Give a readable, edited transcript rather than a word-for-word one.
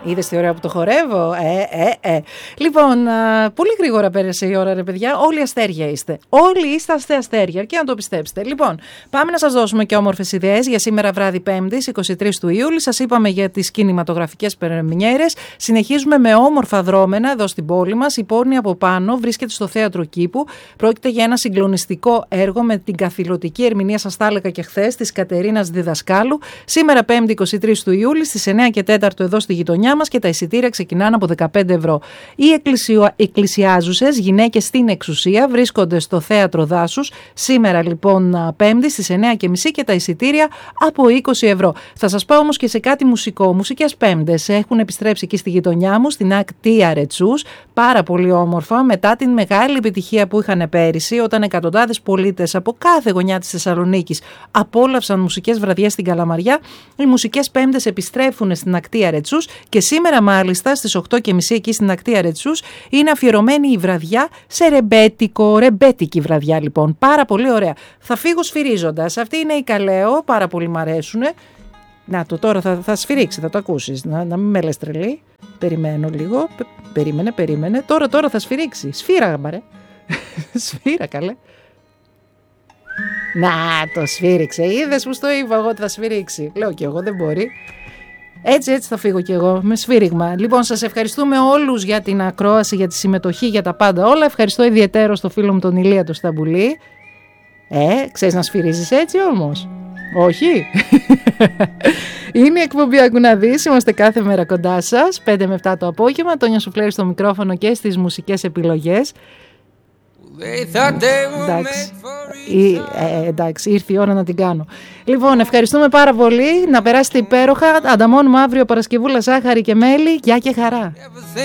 Είδες τι ωραία που το χορεύω. Λοιπόν, πολύ γρήγορα πέρασε η ώρα, ρε παιδιά. Όλοι αστέρια είστε. Όλοι είστε αστέρια, και να το πιστέψετε. Λοιπόν, πάμε να σας δώσουμε και όμορφες ιδέες για σήμερα βράδυ Πέμπτης, 23 του Ιούλη. Σας είπαμε για τις κινηματογραφικές πρεμιέρες. Συνεχίζουμε με όμορφα δρόμενα εδώ στην πόλη μας. Η Πόρνη από πάνω βρίσκεται στο Θέατρο Κήπου. Πρόκειται για ένα συγκλονιστικό έργο με την καθηλωτική ερμηνεία, σας τα έλεγα και χθες, της Κατερίνας Διδασκάλου. Σήμερα Πέμπτη, 23 του Ιούλη, στις 9 και 4 εδώ στη γειτονιά μας, και τα εισιτήρια ξεκινάνε από 15 ευρώ. Οι εκκλησιάζουσες γυναίκες στην εξουσία βρίσκονται στο Θέατρο Δάσους. Σήμερα λοιπόν Πέμπτη στις 9.30 και τα εισιτήρια από 20 ευρώ. Θα σας πάω όμως και σε κάτι μουσικό. Μουσικές Πέμπτες έχουν επιστρέψει εκεί στη γειτονιά μου, στην Ακτία Ρετσούς. Πάρα πολύ όμορφα, μετά την μεγάλη επιτυχία που είχαν πέρυσι, όταν εκατοντάδες πολίτες από κάθε γωνιά της Θεσσαλονίκης απόλαυσαν μουσικές βραδιές στην Καλαμαριά. Οι Μουσικές Πέμπτες επιστρέφουν στην Ακτία Ρετσούς και σήμερα μάλιστα στις 8.30 εκεί στην Ακτία Ρετσούς είναι αφιερωμένη η βραδιά σε ρεμπέτικη βραδιά λοιπόν. Πάρα πολύ ωραία. Θα φύγω σφυρίζοντας. Αυτή είναι η Καλέο, πάρα πολύ μ' αρέσουνε. Να το, τώρα θα σφυρίξει, θα το ακούσεις. Να μην με λες τρελή. Περιμένω λίγο. Περίμενε. Τώρα θα σφυρίξει. Σφύρα, μαρέ. Σφύρα, καλέ. Να, το σφύριξε. Είδες που στο είπα εγώ ότι θα σφυρίξει. Λέω και εγώ, δεν μπορεί. Έτσι θα φύγω κι εγώ, με σφύριγμα. Λοιπόν, σας ευχαριστούμε όλους για την ακρόαση, για τη συμμετοχή, για τα πάντα όλα. Ευχαριστώ ιδιαίτερα στο φίλο μου τον Ηλία το Σταμπουλή. Ξέρεις να σφυρίζεις έτσι όμως? Όχι. Είναι η εκπομπή Άκου να δεις. Είμαστε κάθε μέρα κοντά σας, 5 με 7 το απόγευμα. Τόνια Σουφλέρη στο μικρόφωνο και στις μουσικές επιλογές. Εντάξει, ήρθε η ώρα να την κάνω. Λοιπόν, ευχαριστούμε πάρα πολύ. Να περάσετε υπέροχα. Ανταμώνουμε αύριο Παρασκευούλα, ζάχαρη και μέλι. Γεια και χαρά.